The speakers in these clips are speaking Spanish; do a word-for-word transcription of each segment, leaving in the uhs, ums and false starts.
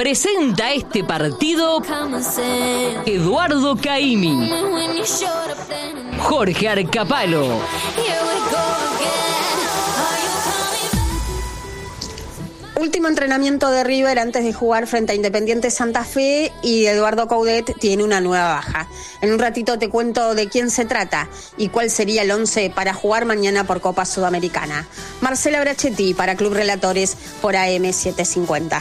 presenta este partido Eduardo Caimi, Jorge Arcapalo. Último entrenamiento de River antes de jugar frente a Independiente Santa Fe y Eduardo Coudet tiene una nueva baja. En un ratito te cuento de quién se trata y cuál sería el once para jugar mañana por Copa Sudamericana. Marcela Brachetti para Club Relatores por A M setecientos cincuenta.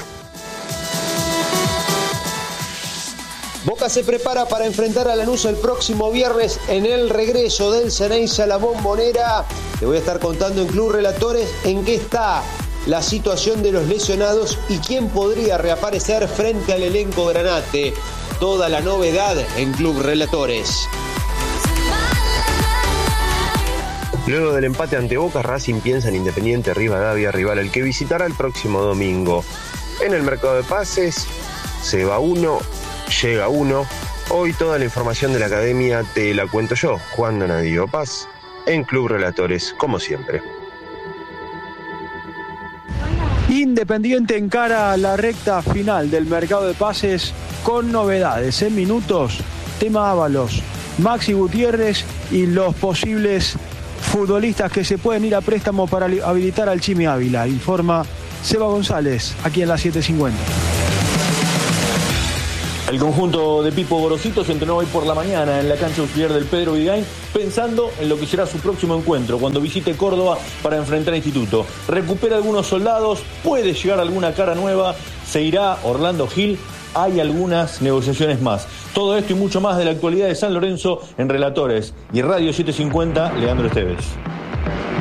Boca se prepara para enfrentar a Lanús el próximo viernes en el regreso del Ceneice a la Bombonera. Te voy a estar contando en Club Relatores en qué está la situación de los lesionados y quién podría reaparecer frente al elenco granate. Toda la novedad en Club Relatores. Luego del empate ante Boca, Racing piensa en Independiente Rivadavia, rival al que visitará el próximo domingo. En el mercado de pases se va uno, llega uno. Hoy toda la información de la academia te la cuento yo, Juan Donadío Paz, en Club Relatores, como siempre. Independiente encara la recta final del mercado de pases con novedades. En minutos, tema Ábalos, Maxi Gutiérrez y los posibles futbolistas que se pueden ir a préstamo para habilitar al Chimi Ávila. Informa Seba González, aquí en la setecientos cincuenta. El conjunto de Pipo Gorosito se entrenó hoy por la mañana en la cancha auxiliar del Pedro Vigain, pensando en lo que será su próximo encuentro, cuando visite Córdoba para enfrentar a Instituto. Recupera algunos soldados, puede llegar alguna cara nueva, se irá Orlando Gil, hay algunas negociaciones más. Todo esto y mucho más de la actualidad de San Lorenzo en Relatores y Radio setecientos cincuenta, Leandro Esteves.